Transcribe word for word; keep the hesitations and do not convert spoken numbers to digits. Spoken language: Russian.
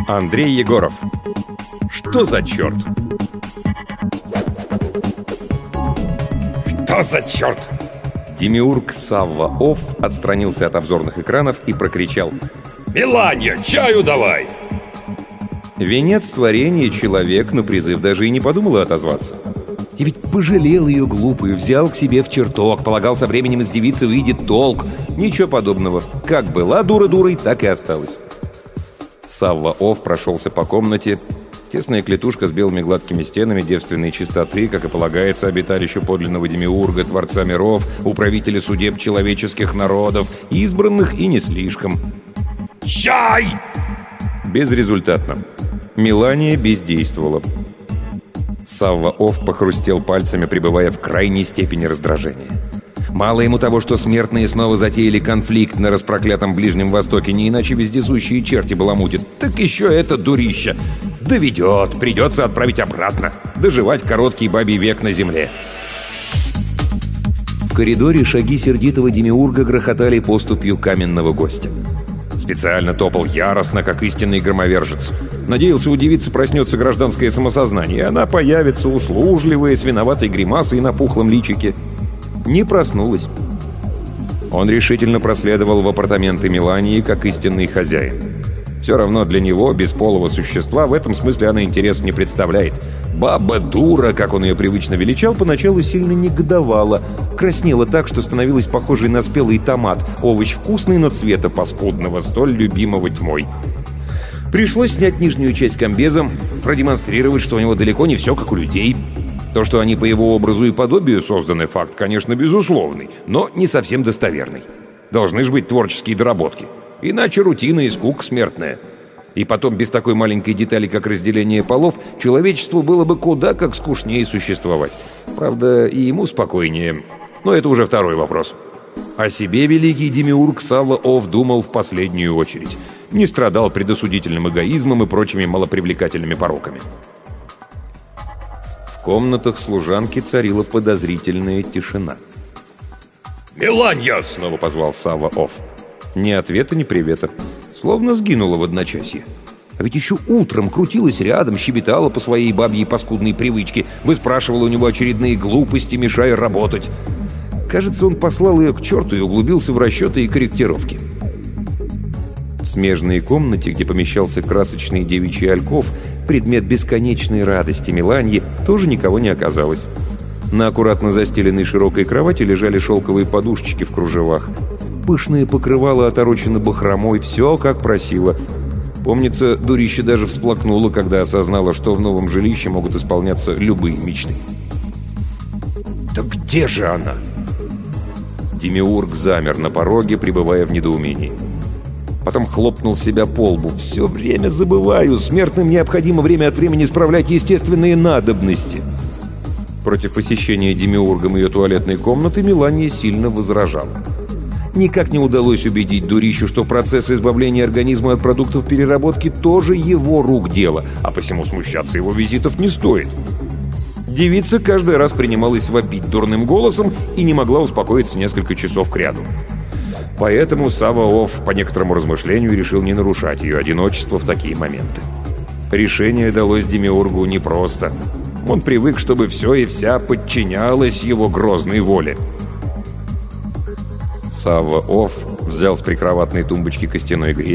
Андрей Егоров. Что за черт? Что за черт? Демиург Савва Офф отстранился от обзорных экранов и прокричал: «Меланья, чаю давай!» Венец творения человек на призыв даже и не подумал отозваться. И ведь пожалел ее глупую, взял к себе в чертог, полагал, со временем из девицы выйдет толк. Ничего подобного. Как была дура дурой, так и осталась. Савва Офф прошелся по комнате. Тесная клетушка с белыми гладкими стенами, девственной чистоты, как и полагается обиталищу подлинного демиурга, творца миров, управителя судеб человеческих народов, избранных и не слишком. «Чай!» Безрезультатно. Мелания бездействовала. Савва Офф похрустел пальцами, пребывая в крайней степени раздражения. Мало ему того, что смертные снова затеяли конфликт на распроклятом Ближнем Востоке, не иначе вездесущие черти баламутят, так еще это дурище. Доведет, придется отправить обратно, доживать короткий бабий век на земле. В коридоре шаги сердитого демиурга грохотали поступью каменного гостя. Специально топал яростно, как истинный громовержец. Надеялся, у девицы проснется гражданское самосознание, и она появится услужливая, с виноватой гримасой на пухлом личике. Не проснулась. Он решительно проследовал в апартаменты Мелании, как истинный хозяин. Все равно для него, бесполого существа, в этом смысле она интерес не представляет. Баба-дура, как он ее привычно величал, поначалу сильно негодовала. Краснела так, что становилась похожей на спелый томат. Овощ вкусный, но цвета паскудного, столь любимого тьмой. Пришлось снять нижнюю часть комбеза, продемонстрировать, что у него далеко не все как у людей. То, что они по его образу и подобию созданы, факт, конечно, безусловный, но не совсем достоверный. Должны же быть творческие доработки. Иначе рутина и скука смертная. И потом, без такой маленькой детали, как разделение полов, человечеству было бы куда как скучнее существовать. Правда, и ему спокойнее. Но это уже второй вопрос. О себе великий демиург Савва Офф думал в последнюю очередь. Не страдал предосудительным эгоизмом и прочими малопривлекательными пороками. В комнатах служанки царила подозрительная тишина. «Меланья!» — снова позвал Савва Офф. Ни ответа, ни привета. Словно сгинула в одночасье. А ведь еще утром крутилась рядом, щебетала по своей бабьей паскудной привычке, выспрашивала у него очередные глупости, мешая работать. Кажется, он послал ее к черту и углубился в расчеты и корректировки. В смежной комнате, где помещался красочный девичий альков, предмет бесконечной радости Меланьи, тоже никого не оказалось. На аккуратно застеленной широкой кровати лежали шелковые подушечки в кружевах. Пышное покрывало оторочено бахромой, все как просила. Помнится, дурище даже всплакнула, когда осознала, что в новом жилище могут исполняться любые мечты. «Да где же она?» Демиург замер на пороге, пребывая в недоумении. Потом хлопнул себя по лбу. «Все время забываю, смертным необходимо время от времени справлять естественные надобности». Против посещения демиургом ее туалетной комнаты Мелания сильно возражала. Никак не удалось убедить дурищу, что процесс избавления организма от продуктов переработки тоже его рук дело, а посему смущаться его визитов не стоит. Девица каждый раз принималась вопить дурным голосом и не могла успокоиться несколько часов кряду. Поэтому Савва Офф, по некоторому размышлению, решил не нарушать ее одиночество в такие моменты. Решение далось демиургу непросто. Он привык, чтобы все и вся подчинялось его грозной воле. Савва Офф взял с прикроватной тумбочки костяной гребень,